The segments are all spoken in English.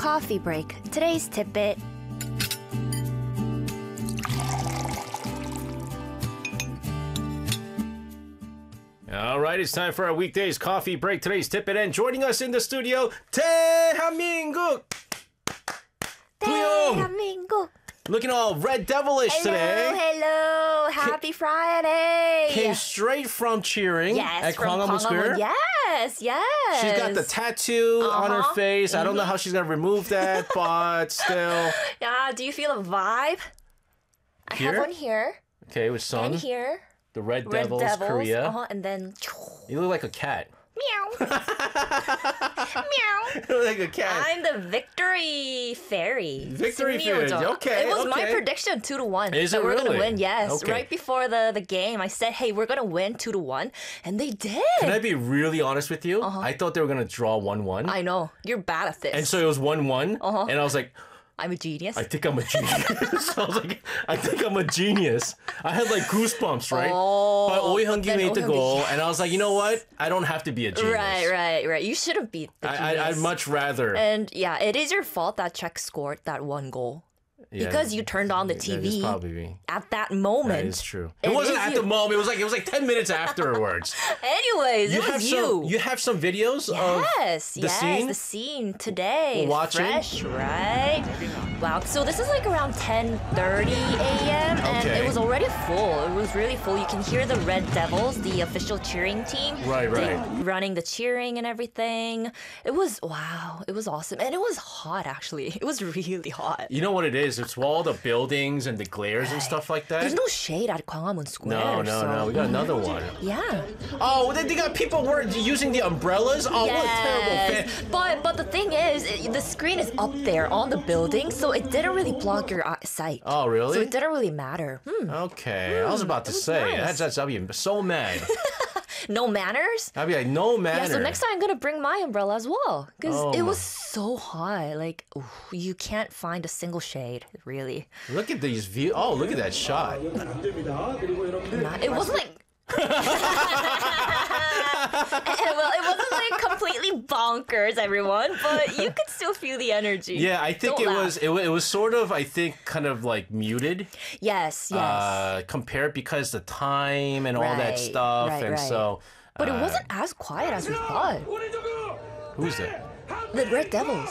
coffee break. Today's tidbit. All right, it's time for our weekdays coffee break. Today's tidbit, and joining us in the studio, 대한민국. 대한민국. Looking all red devilish today. Hello. Happy Friday. Came straight from cheering at from Gwanghwamun Square. Yes. She's got the tattoo on her face. I don't know how she's going to remove that, but still. Yeah, do you feel a vibe? I have one here. Okay, with Sung. And here. The Red Devils, Korea. And then... You look like a cat. Meow. Meow. You look like a cat. I'm the victory fairy. Victory fairy. Okay. It was my prediction 2-1. Is it that we're really? gonna win, yes. Okay. Right before the game, I said, hey, we're gonna win 2-1. And they did. Can I be really honest with you? I thought they were going to draw 1-1. I know. You're bad at this. And so it was 1-1. And I was like, I'm a genius. I think I'm a genius. I was like, I think I'm a genius. I had like goosebumps, right? But Oi Hyung-gi made the goal, and I was like, you know what? I don't have to be a genius. Right. You should have beat the genius. I'd much rather. And yeah, it is your fault that Czech scored that one goal. Yeah, because you turned on the That is TV probably me. at that moment. That is true. It wasn't at the moment. It was like 10 minutes afterwards. Anyways, it was you. You have some videos of the scene? the scene today. Watching? Fresh, right? Wow. So this is like around 10:30 a.m. and Okay. it was already full. It was really full. You can hear the Red Devils, the official cheering team. Right. Running the cheering and everything. It was, wow. It was awesome. And it was hot, actually. It was really hot. You know what it is? It's all the buildings and the glares and stuff like that. There's no shade at Gwanghwamun Square. No. We got another one. Yeah. Oh, they got people using the umbrellas? Oh, what a terrible fan. But the thing is, the screen is up there on the building, so it didn't really block your sight. Oh, really? So it didn't really matter. Okay, I was about to say, nice. I'd be so mad. No manners? I'd be like, no manners. Yeah, so next time I'm gonna bring my umbrella as well. Because Oh it my- was so hot. Like, you can't find a single shade, really. Look at these views. Oh, look at that shot. It wasn't like... Well, it wasn't like completely bonkers, everyone, but you could still feel the energy. Yeah, I think Don't it was sort of, I think, kind of like muted. Yes. Compared because the time and all that Right, stuff. right, and right. so. But it wasn't as quiet as we thought. Who's that? The Red Devils.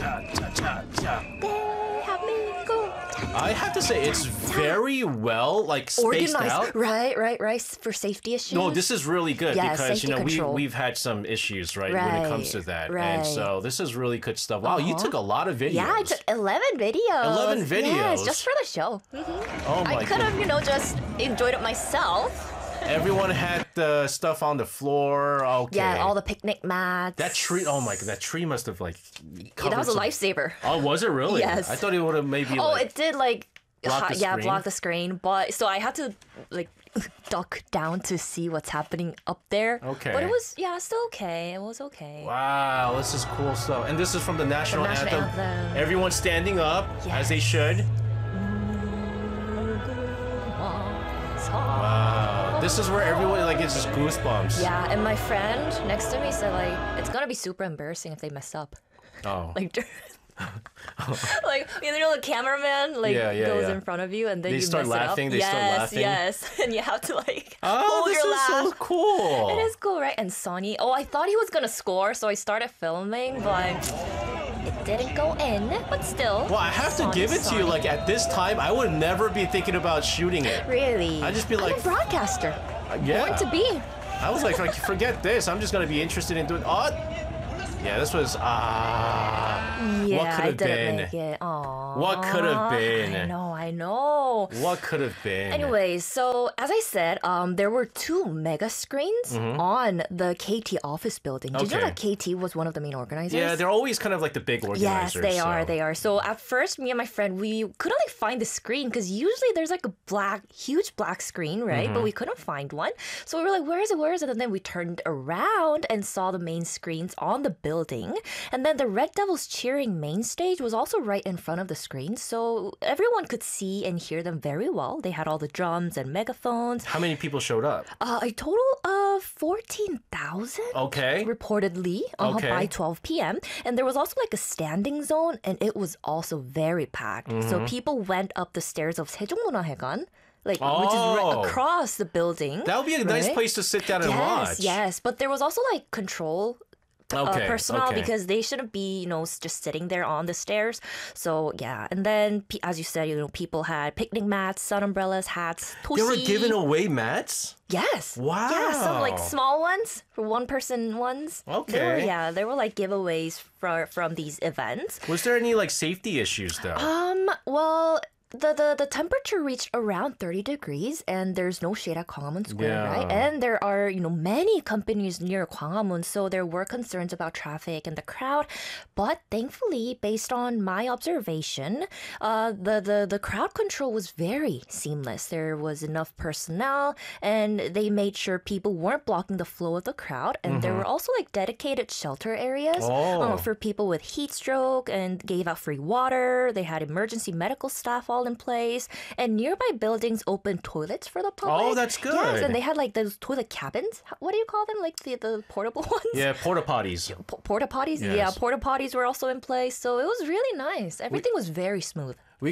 I have to say, it's very well, like, spaced Organized. out. Right. For safety issues. No, this is really good Yeah, because, safety control. we've had some issues, right, when it comes to that. And right. so this is really good stuff. Wow, you took a lot of videos. Yeah, I took 11 videos. 11 videos? Yes, just for the show. Oh my I could have, just enjoyed it myself. Everyone had the stuff on the floor. Okay. Yeah, all the picnic mats. That tree, oh my god, that tree must have like covered That was a some- lifesaver. Oh, was it really? Yes. I thought it would have maybe It did block the screen? block the screen. But so I had to duck down to see what's happening up there. Okay. But it was still okay. It was okay. Wow, this is cool stuff. And this is from the national national anthem. anthem. Everyone's standing up as they should. Wow. This is where everyone it's just goosebumps. Yeah, and my friend next to me said it's gonna be super embarrassing if they mess up. Oh. The cameraman goes in front of you and then They you start mess laughing, it up. they start laughing. Yes, and you have to Oh, hold this your is laugh. so cool. It is cool, right? And Sonny, I thought he was gonna score, so I started filming, but it didn't go in. But still. Well, I have to give it to you. Sonny. At this time, I would never be thinking about shooting it. Really? I'd just be I'm like, a broadcaster. yeah. Born to be. I was like, forget this. I'm just gonna be interested in doing. Oh, yeah. This was Yeah, what could I have didn't been? make it. Aww. What could have been? I know. What could have been? Anyways, so as I said, there were 2 mega screens on the KT office building. Did you know that KT was one of the main organizers? Yeah, they're always kind of like the big Yes, organizers. they are. They are. So at first, me and my friend, we couldn't find the screen because usually there's a huge black screen, right? But we couldn't find one. So we were like, where is it? And then we turned around and saw the main screens on the building. building. And then the Red Devils cheering main stage was also right in front of the screen, so everyone could see and hear them very well. They had all the drums and megaphones. How many people showed up? A total of 14,000. Okay. Reportedly by 12 p.m. And there was also like a standing zone, and it was also very packed. So people went up the stairs of Seongmun화회관, like which is right across the building. That would be a nice place to sit down and watch. Yes, but there was also like control personnel because they shouldn't be, just sitting there on the stairs. So yeah, and then as you said, people had picnic mats, sun umbrellas, hats. Toshi. They were giving away mats? Yes. Wow. Yeah, some like small ones for one person ones. Okay. There were like giveaways from these events. Was there any like safety issues though? Well, the temperature reached around 30 degrees, and there's no shade at Gwanghwamun Square, right? And there are, many companies near Gwanghwamun, so there were concerns about traffic and the crowd. But thankfully, based on my observation, the crowd control was very seamless. There was enough personnel, and they made sure people weren't blocking the flow of the crowd. And there were also like dedicated shelter areas for people with heat stroke, and gave out free water. They had emergency medical staff all in place, and nearby buildings opened toilets for the public. Oh, that's good. Yes, and they had like those toilet cabins. What do you call them? Like the portable ones? Yeah, porta potties. Porta potties? Yes. Yeah, porta potties were also in place. So it was really nice. Everything was very smooth.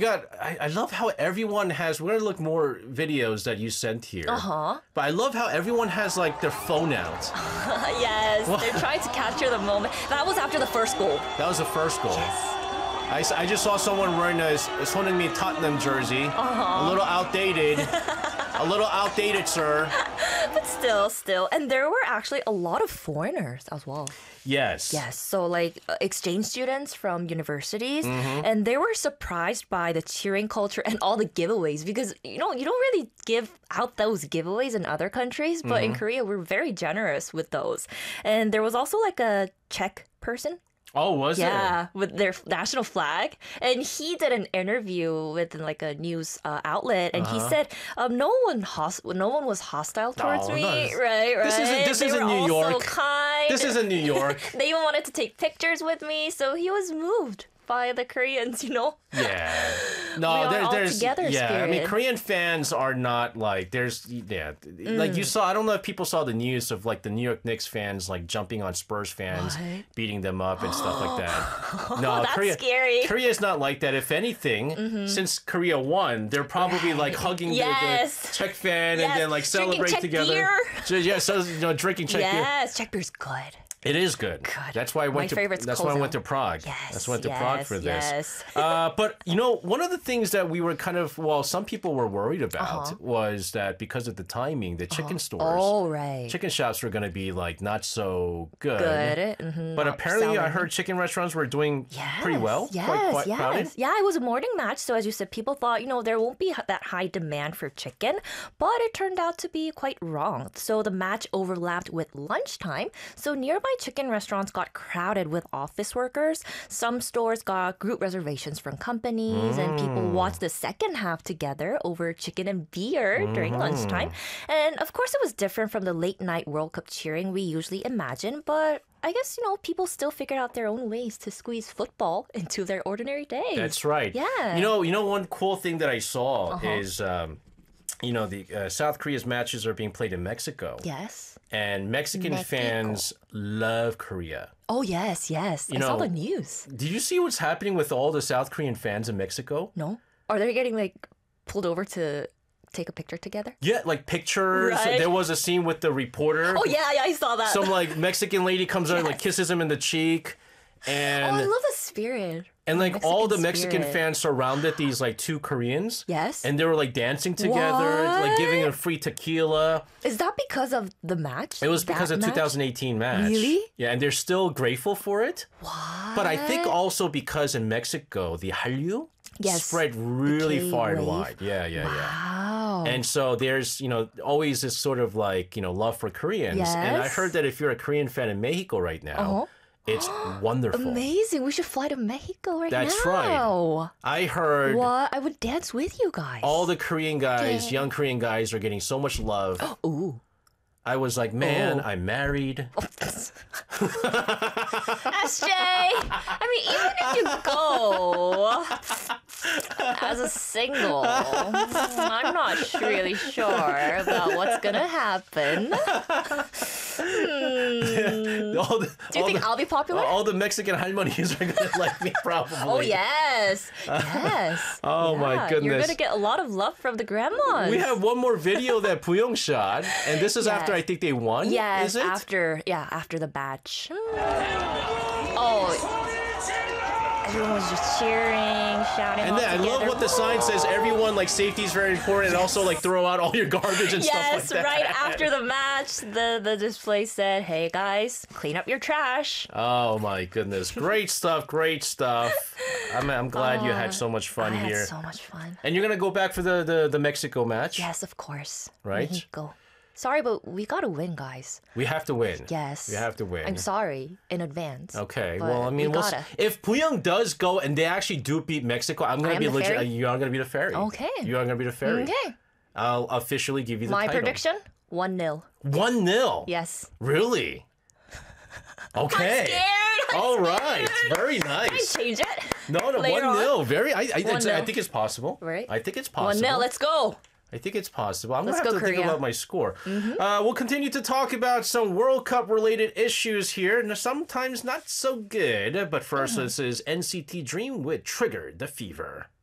I love how everyone has, we're going to look more videos that you sent here. But I love how everyone has like their phone out. Yes, they're trying to capture the moment. That was after the first goal. That was the first goal. Yes. I just saw someone wearing a Sonheung-min Tottenham jersey. A little outdated. A little outdated, sir. But still. And there were actually a lot of foreigners as well. Yes. Yes. So like exchange students from universities, and they were surprised by the cheering culture and all the giveaways, because, you don't really give out those giveaways in other countries, but in Korea, we're very generous with those. And there was also like a Czech person. Oh, was it? Yeah, with their national flag. And he did an interview with like a news outlet, and he said, no one was hostile towards me, right? This isn't New York. Kind. This isn't New York. They even wanted to take pictures with me, so he was moved by the Koreans, Yeah. No, there's together yeah. spirit. I mean, Korean fans are not like like you saw. I don't know if people saw the news of like the New York Knicks fans like jumping on Spurs fans, beating them up and stuff like that. No, that's scary. Korea is not like that. If anything, since Korea won, they're probably like hugging the Czech fan and then like celebrate together. Beer. So drinking Czech beer. Yes, Czech beer's good. It is good. That's why I went That's why I went to Prague. Yes, that's why I went to Prague for this. Yes. But one of the things that we were some people were worried about was that because of the timing, the chicken stores, chicken shops were going to be like not so good. But apparently, I heard chicken restaurants were doing pretty well. Quite crowded. Yeah, it was a morning match, so as you said, people thought there won't be that high demand for chicken, but it turned out to be quite wrong. So the match overlapped with lunchtime. So nearby chicken restaurants got crowded with office workers. Some stores got group reservations from companies, and people watched the second half together over chicken and beer during lunchtime. And of course, it was different from the late night World Cup cheering we usually imagine, but I guess, people still figured out their own ways to squeeze football into their ordinary days. That's right. Yeah. One cool thing that I saw is, the South Korea's matches are being played in Mexico. Yes. And Mexican fans love Korea. Oh, yes. I saw the news. Did you see what's happening with all the South Korean fans in Mexico? No. Are they getting pulled over to take a picture together? Yeah, like pictures. Right. There was a scene with the reporter. Oh, yeah, I saw that. Some Mexican lady comes out and kisses him in the cheek. And I love the spirit. And all the Mexican fans surrounded these two Koreans. Yes. And they were dancing together, giving them free tequila. Is that because of the match? It was because of 2018 match. Really? Yeah, and they're still grateful for it. What? But I think also because in Mexico, the Hallyu spread really far and wide. Yeah. Wow. And so there's, always this sort of love for Koreans. Yes. And I heard that if you're a Korean fan in Mexico right now, it's wonderful. Amazing. We should fly to Mexico right now. That's right. I heard... What? I would dance with you guys. All the Korean guys, young Korean guys, are getting so much love. Ooh. I was like, man, I'm married. SJ, I mean, even if you go as a single, I'm not really sure about what's gonna happen. Do you think I'll be popular? All the Mexican 할머니es are gonna like me, probably. Oh yes, yes. Oh my goodness. You're gonna get a lot of love from the grandmas. We have one more video that Puyong shot, and this is after I think they won. Yes, is it? after the batch. Oh, everyone was just cheering, shouting. And then I love what the sign says. Everyone, like, safety is very important, and also like throw out all your garbage and stuff like that. Yes, right after the match, the display said, "Hey guys, clean up your trash." Oh my goodness, great stuff, great stuff. I'm glad you had so much fun here. I had so much fun. And you're gonna go back for the Mexico match? Yes, of course. Right? Mexico. Sorry, but we gotta win, guys. We have to win. Yes. We have to win. I'm sorry in advance. Okay. Well, I mean, if Puyong does go and they actually do beat Mexico, I'm gonna be legit. You are gonna be the ferry. Okay. You are gonna be the ferry. Okay. I'll officially give you the title. My prediction: 1-0. 1-0. Yes. Really? Okay. I'm scared. All right. Very nice. Can I change it? No, 1-0. Very. I think it's possible. Right. I think it's possible. 1-0. Let's go. I think it's possible. I'm going Let's to have go, to think Korea. about my score. We'll continue to talk about some World Cup related issues here, and sometimes not so good. But first, this is NCT Dream with Trigger the Fever.